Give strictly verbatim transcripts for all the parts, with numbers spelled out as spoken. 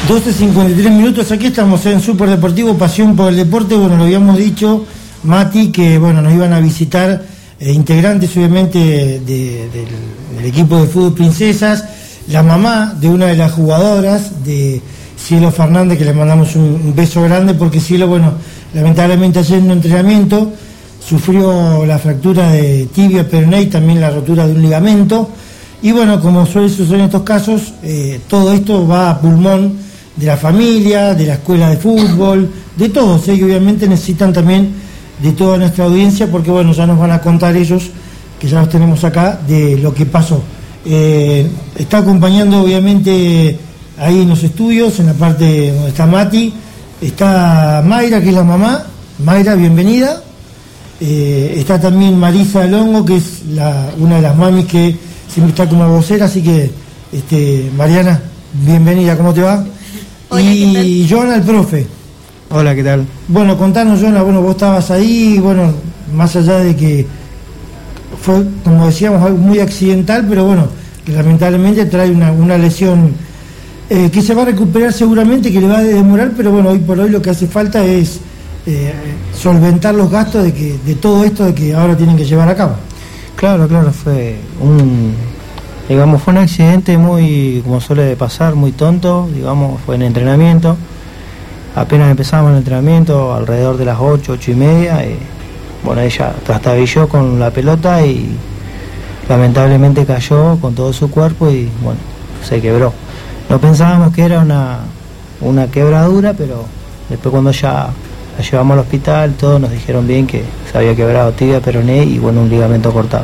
doce cincuenta y tres minutos, aquí estamos en Super Deportivo, pasión por el deporte. Bueno, lo habíamos dicho, Mati, que bueno, nos iban a visitar eh, integrantes obviamente de, de, del, del equipo de fútbol Princesas, la mamá de una de las jugadoras, de Cielo Fernández, que le mandamos un, un beso grande, porque Cielo, bueno, lamentablemente ayer en un entrenamiento sufrió la fractura de tibia, peroné y también la rotura de un ligamento. Y bueno, como suele suceder en estos casos, eh, todo esto va a pulmón de la familia, de la escuela de fútbol, de todos, ¿eh? Y obviamente necesitan también de toda nuestra audiencia, porque bueno, ya nos van a contar ellos, que ya los tenemos acá, de lo que pasó. Eh, está acompañando obviamente ahí en los estudios, en la parte donde está Mati, está Mayra, que es la mamá. Mayra, bienvenida. Eh, está también Marisa Longo, que es la, una de las mamis que siempre está como vocera, así que este, Mariana, bienvenida, ¿cómo te va? Hola, y Joana, el profe. Hola, ¿qué tal? Bueno, contanos, Joana, bueno, vos estabas ahí, bueno, más allá de que fue, como decíamos, algo muy accidental, pero bueno, que lamentablemente trae una, una lesión eh, que se va a recuperar seguramente, que le va a demorar, pero bueno, hoy por hoy lo que hace falta es eh, solventar los gastos de que de todo esto de que ahora tienen que llevar a cabo. Claro, claro, fue un, digamos, fue un accidente muy, como suele pasar, muy tonto, digamos, fue en entrenamiento. Apenas empezamos el entrenamiento, alrededor de las ocho, ocho y media, y bueno, ella trastabilló con la pelota y lamentablemente cayó con todo su cuerpo y bueno, se quebró. No pensábamos que era una, una quebradura, pero después cuando ya la llevamos al hospital, todos nos dijeron bien que se había quebrado tibia, peroné y bueno, un ligamento cortado.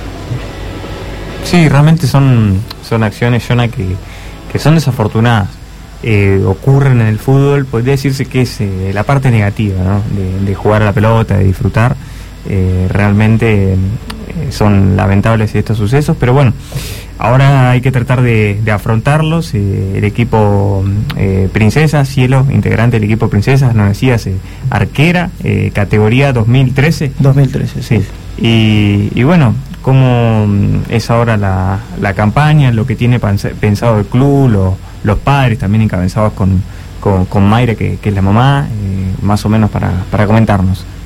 Sí, realmente son, son acciones, Jonah, que, que son desafortunadas. Eh, ocurren en el fútbol, podría decirse que es eh, la parte negativa, ¿no? de, de jugar a la pelota, de disfrutar. Eh, realmente eh, son lamentables estos sucesos, pero bueno, ahora hay que tratar de, de afrontarlos. Eh, el equipo eh, Princesas, Cielo, integrante del equipo Princesas, nos decías, eh, arquera, eh, categoría dos mil trece. dos mil trece, sí. Y, y bueno, ¿cómo es ahora la, la campaña, lo que tiene pensado el club, lo, los padres también encabezados con, con, con Mayra, que, que es la mamá, eh, más o menos para, para comentarnos?